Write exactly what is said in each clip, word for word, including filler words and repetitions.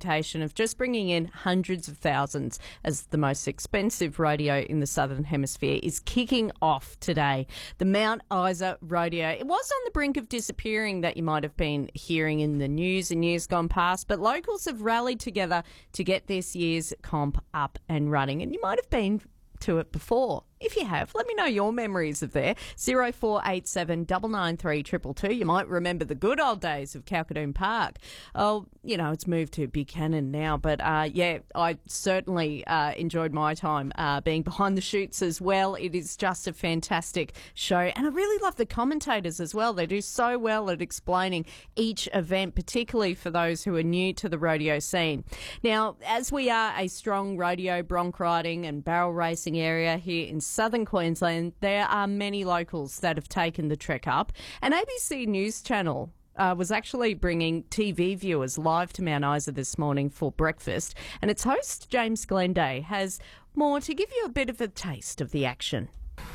reputation of just bringing in hundreds of thousands as the most expensive rodeo in the Southern Hemisphere, is kicking off today. The Mount Isa Rodeo. It was on the brink of disappearing, that you might have been hearing in the news in years gone past, but locals have rallied together to get this year's comp up and running, and you might have been to it before. If you have, let me know your memories of there. zero four eight seven nine nine three two two two. You might remember the good old days of Calcadoon Park. Oh, you know, it's moved to Buchanan now, but uh, yeah, I certainly uh, enjoyed my time uh, being behind the chutes as well. It is just a fantastic show, and I really love the commentators as well. They do so well at explaining each event, particularly for those who are new to the rodeo scene. Now, as we are a strong rodeo, bronc riding and barrel racing area here in Southern Queensland, there are many locals that have taken the trek up, and A B C News Channel uh, was actually bringing T V viewers live to Mount Isa this morning for breakfast, and its host, James Glenday, has more to give you a bit of a taste of the action.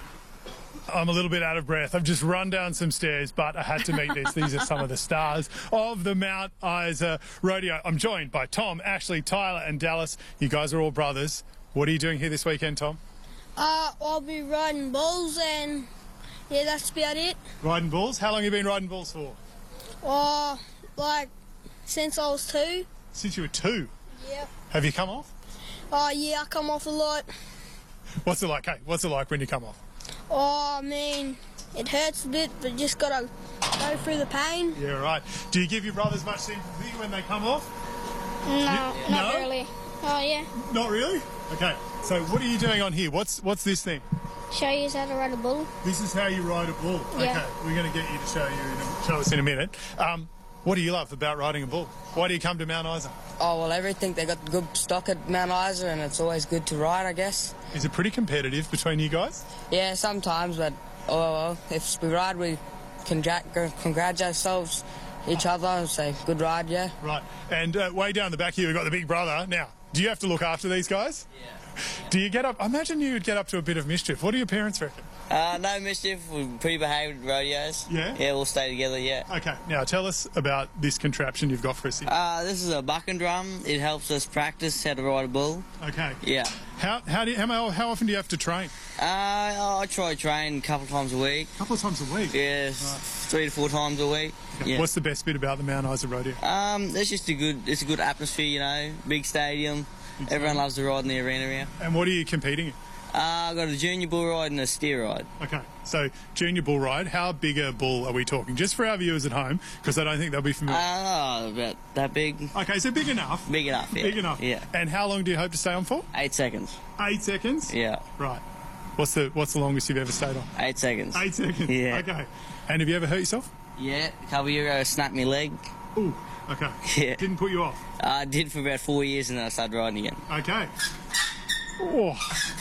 I'm a little bit out of breath. I've just run down some stairs, but I had to meet this. These are some of the stars of the Mount Isa Rodeo. I'm joined by Tom, Ashley, Tyler and Dallas. You guys are all brothers. What are you doing here this weekend, Tom? Uh, I'll be riding bulls, and yeah, that's about it. Riding bulls? How long have you been riding bulls for? Uh, like, since I was two. Since you were two? Yeah. Have you come off? Oh, yeah, I come off a lot. What's it like, hey? What's it like when you come off? Oh, I mean, it hurts a bit, but just gotta go through the pain. Yeah, right. Do you give your brothers much sympathy when they come off? No, you, not no? really. Oh, yeah. Not really? Okay, so what are you doing on here? What's what's this thing? Show you how to ride a bull. This is how you ride a bull. Yeah. Okay, we're going to get you to show you in a, show us in a minute. Um, what do you love about riding a bull? Why do you come to Mount Isa? Oh, well, everything. They got good stock at Mount Isa, and it's always good to ride, I guess. Is it pretty competitive between you guys? Yeah, sometimes, but oh well, if we ride, we can congratulate ourselves, each other, and say good ride, yeah. Right, and uh, way down the back here, we've got the big brother. Now, do you have to look after these guys? Yeah. Do you get up? I imagine you would get up to a bit of mischief. What do your parents reckon? Uh, no mischief. We're pretty behaved rodeos. Yeah? Yeah, we'll stay together, yeah. Okay, now tell us about this contraption you've got for us here. Uh, this is a bucking drum. It helps us practice how to ride a bull. Okay. Yeah. How how do you, how, how often do you have to train? Uh, I try to train a couple of times a week. A couple of times a week? Yeah, right. Three to four times a week. Okay. Yeah. What's the best bit about the Mount Isa Rodeo? Um, it's just a good, it's a good atmosphere, you know, big stadium. Big Everyone loves to ride in the arena here. And what are you competing in? Uh, I've got a junior bull ride and a steer ride. Okay, so junior bull ride, how big a bull are we talking? Just for our viewers at home, because I don't think they'll be familiar. Uh, about that big. Okay, so big enough. Big enough, yeah. Big enough. Yeah. And how long do you hope to stay on for? Eight seconds. Eight seconds? Yeah. Right. What's the What's the longest you've ever stayed on? Eight seconds. Eight seconds? Yeah. Okay. And have you ever hurt yourself? Yeah, a couple of years ago I snapped my leg. Ooh, okay. Yeah. Didn't put you off? I uh, did for about four years and then I started riding again. Okay. Oh.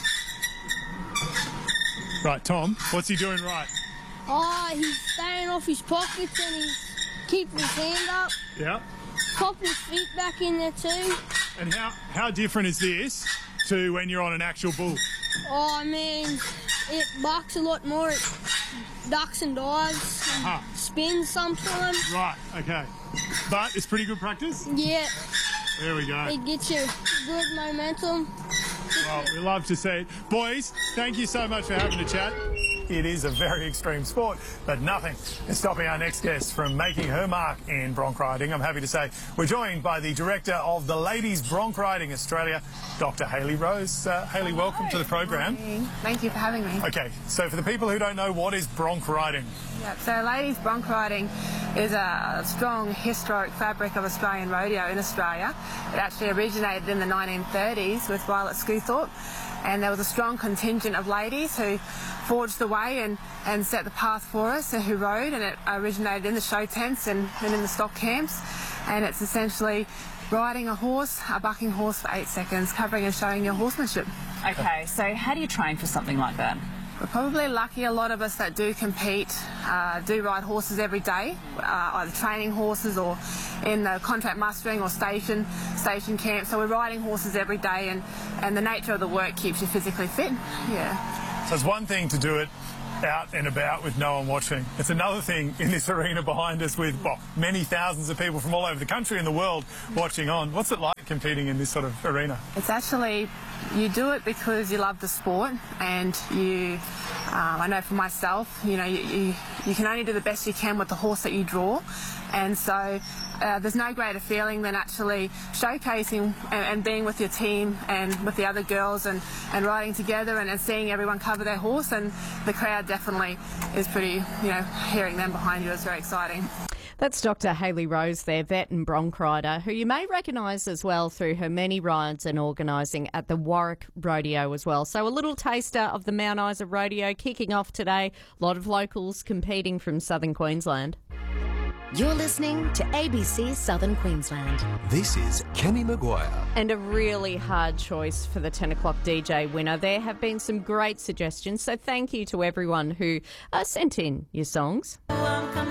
Right, Tom, what's he doing right? Oh, he's staying off his pockets and he's keeping his hand up. Yeah. Popping his feet back in there too. And how, how different is this to when you're on an actual bull? Oh, I mean, it bucks a lot more. It ducks and dives and uh-huh. spins sometimes. Right, okay. But it's pretty good practice? Yeah. There we go. It gets you good momentum. Well, we love to see it. Boys, thank you so much for having a chat. It is a very extreme sport, but nothing is stopping our next guest from making her mark in bronc riding. I'm happy to say we're joined by the director of the Ladies Bronc Riding Australia, Doctor Hayley Rose. Uh, Hayley, Hello. welcome to the program. Thank you for having me. Okay, so for the people who don't know, what is bronc riding? Yep, so Ladies Bronc Riding is a strong historic fabric of Australian rodeo in Australia. It actually originated in the nineteen thirties with Violet Scunthorpe, and there was a strong contingent of ladies who forged the way and, and set the path for us, and who rode, and it originated in the show tents and, and in the stock camps, and it's essentially riding a horse, a bucking horse for eight seconds, covering and showing your horsemanship. Okay, so how do you train for something like that? We're probably lucky, a lot of us that do compete uh, do ride horses every day, uh, either training horses or in the contract mustering or station station camp. So we're riding horses every day, and, and the nature of the work keeps you physically fit. Yeah. So it's one thing to do it out and about with no one watching. It's another thing in this arena behind us with, well, many thousands of people from all over the country and the world watching on. What's it like competing in this sort of arena? It's actually, you do it because you love the sport, and you, um, I know for myself, you know, you, you, you can only do the best you can with the horse that you draw, and so uh, there's no greater feeling than actually showcasing and, and being with your team and with the other girls and, and riding together and, and seeing everyone cover their horse, and the crowd definitely is pretty, you know, hearing them behind you is very exciting. That's Doctor Hayley Rose there, vet and bronc rider, who you may recognise as well through her many rides and organising at the Warwick Rodeo as well. So a little taster of the Mount Isa Rodeo kicking off today. A lot of locals competing from southern Queensland. You're listening to A B C Southern Queensland. This is Kenny Maguire. And a really hard choice for the ten o'clock D J winner. There have been some great suggestions, so thank you to everyone who uh, sent in your songs.